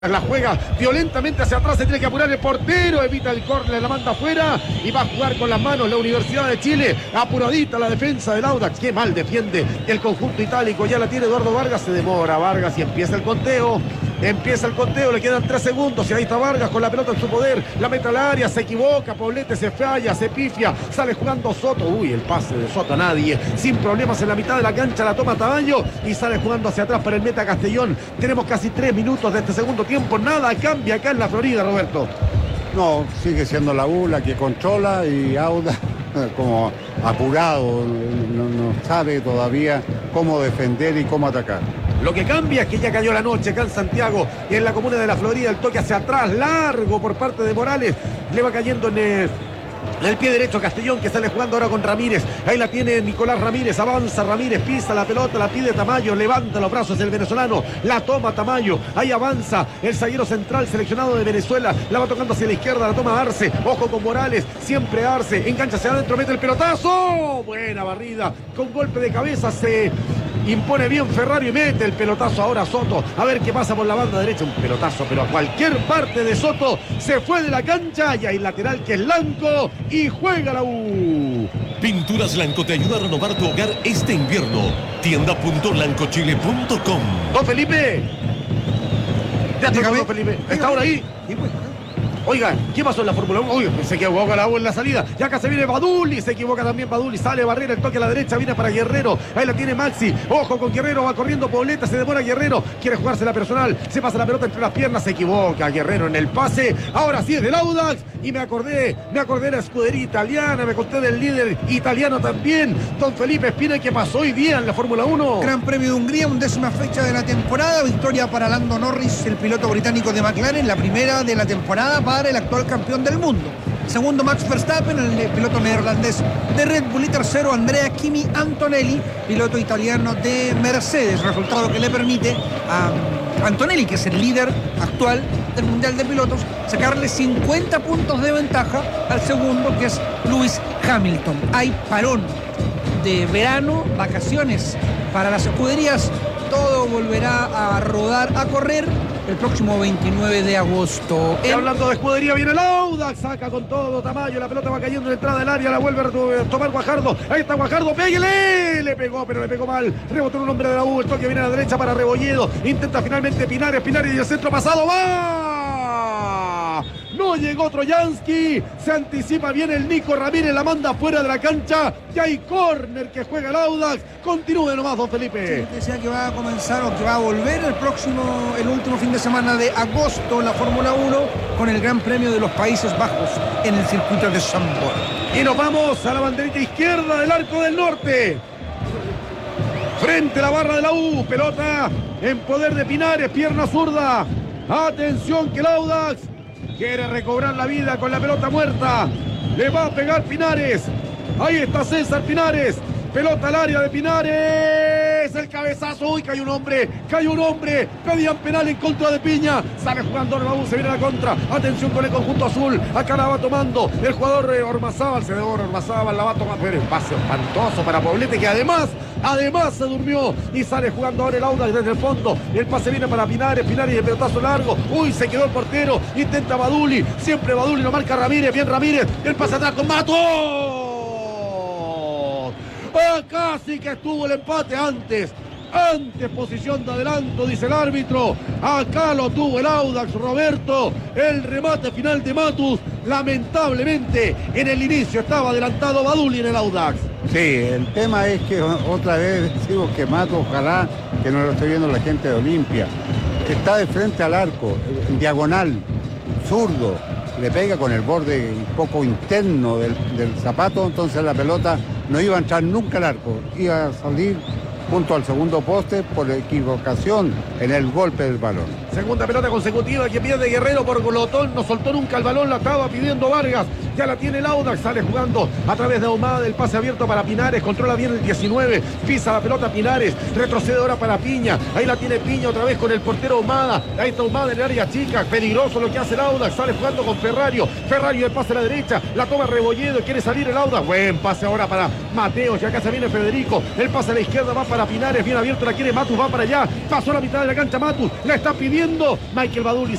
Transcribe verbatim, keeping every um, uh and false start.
La juega violentamente hacia atrás, se tiene que apurar el portero, evita el córner, la manda afuera y va a jugar con las manos la Universidad de Chile. Apuradita la defensa del Audax, qué mal defiende el conjunto itálico. Ya la tiene Eduardo Vargas, se demora Vargas y empieza el conteo. Empieza el conteo, le quedan tres segundos y ahí está Vargas con la pelota en su poder. La mete al área, se equivoca, Poblete se falla, se pifia, sale jugando Soto. Uy, el pase de Soto a nadie. Sin problemas en la mitad de la cancha, la toma Tamayo y sale jugando hacia atrás para el meta Castellón. Tenemos casi tres minutos de este segundo tiempo. Nada cambia acá en la Florida, Roberto. No, sigue siendo la U la que controla y Audax como apurado, no, no sabe todavía cómo defender y cómo atacar. Lo que cambia es que ya cayó la noche acá en Santiago y en la comuna de la Florida. El toque hacia atrás, largo por parte de Morales. Le va cayendo en el, en el pie derecho Castellón, que sale jugando ahora con Ramírez. Ahí la tiene Nicolás Ramírez. Avanza Ramírez, pisa la pelota, la pide Tamayo. Levanta los brazos el venezolano. La toma Tamayo. Ahí avanza el zaguero central seleccionado de Venezuela. La va tocando hacia la izquierda, la toma Arce. Ojo con Morales. Siempre Arce. Engancha hacia adentro, mete el pelotazo. Buena barrida. Con golpe de cabeza se impone bien Ferrari y mete el pelotazo ahora Soto. A ver qué pasa por la banda derecha. Un pelotazo, pero a cualquier parte de Soto. Se fue de la cancha y hay lateral que es Lanco y juega la U. Pinturas Lanco te ayuda a renovar tu hogar este invierno. tienda punto lancochile punto com. Don Felipe. Ya está, don Felipe. ¿Está ahora ahí? Oiga, ¿qué pasó en la Fórmula uno? Uy, se equivoca la U en la salida. Ya acá se viene Baduli, se equivoca también Baduli. Sale Barrera, el toque a la derecha, viene para Guerrero. Ahí la tiene Maxi. Ojo con Guerrero, va corriendo Pobleta, se demora Guerrero. Quiere jugarse la personal, se pasa la pelota entre las piernas, se equivoca Guerrero en el pase. Ahora sí es del Audax. Y me acordé, me acordé de la escudería italiana, me conté del líder italiano también, don Felipe Espina, que pasó hoy día en la Fórmula uno. Gran Premio de Hungría, undécima fecha de la temporada. Victoria para Lando Norris, el piloto británico de McLaren, la primera de la temporada para el actual campeón del mundo. Segundo, Max Verstappen, el piloto neerlandés de Red Bull. Y tercero, Andrea Kimi Antonelli, piloto italiano de Mercedes. Resultado que le permite a Antonelli, que es el líder actual del Mundial de Pilotos, sacarle cincuenta puntos de ventaja al segundo, que es Lewis Hamilton. Hay parón de verano, vacaciones para las escuderías. Todo volverá a rodar, a correr el próximo veintinueve de agosto. Y hablando de escudería, viene el Audax, saca con todo Tamayo, la pelota va cayendo en la entrada del área, la vuelve a tomar Guajardo. Ahí está Guajardo, péguele, le pegó, pero le pegó mal. Rebotó un hombre de la U, el toque viene a la derecha para Rebolledo. Intenta finalmente Pinares, Pinares y el centro pasado, ¡va! No llegó Troyansky, se anticipa bien el Nico Ramírez, la manda fuera de la cancha. Y hay córner que juega el Audax. Continúe nomás, don Felipe. Sí, decía que va a comenzar o que va a volver el próximo, el último fin de semana de agosto la Fórmula uno con el Gran Premio de los Países Bajos en el circuito de Zandvoort. Y nos vamos a la banderita izquierda del Arco del Norte. Frente a la barra de la U, pelota en poder de Pinares, pierna zurda. Atención que el Audax quiere recobrar la vida con la pelota muerta. Le va a pegar Pinares. Ahí está César Pinares. Pelota al área de Pinares. El cabezazo. Uy, cae un hombre. Cae un hombre. Pedían penal en contra de Piña. Sale jugando Raúl. Se viene a la contra. Atención con el conjunto azul. Acá la va tomando el jugador eh, Ormazábal. Se devora Ormazábal. La va tomando. Pero el pase espantoso para Poblete, que además, además se durmió. Y sale jugando ahora el Audax desde el fondo. El pase viene para Pinares. Pinares y el pelotazo largo. Uy, se quedó el portero. Intenta Baduli. Siempre Baduli lo marca Ramírez. Bien Ramírez. El pase atrás con Mato. Ah, casi que estuvo el empate antes. Antes posición de adelanto, dice el árbitro. Acá lo tuvo el Audax, Roberto. El remate final de Matus. Lamentablemente, en el inicio estaba adelantado Baduli en el Audax. Sí, el tema es que otra vez decimos que Matus, ojalá que no lo esté viendo la gente de Olimpia. Está de frente al arco, en diagonal, zurdo. Le pega con el borde un poco interno del, del zapato, entonces la pelota no iba a entrar nunca al arco, iba a salir junto al segundo poste por equivocación en el golpe del balón. Segunda pelota consecutiva que pierde Guerrero por Glotón, no soltó nunca el balón, la estaba pidiendo Vargas, ya la tiene el Audax, sale jugando a través de Ahumada, el pase abierto para Pinares, controla bien el diecinueve, pisa la pelota Pinares, retrocede ahora para Piña, ahí la tiene Piña otra vez con el portero Ahumada, ahí está Ahumada en el área chica, peligroso lo que hace el Audax, sale jugando con Ferrario, Ferrario el pase a la derecha, la toma Rebolledo, quiere salir el Audax, buen pase ahora para Mateo, ya acá se viene Federico, el pase a la izquierda va para Pinares, bien abierto, la quiere Matus, va para allá, pasó la mitad de la cancha Matus, la está pidiendo corriendo. Michael Baduli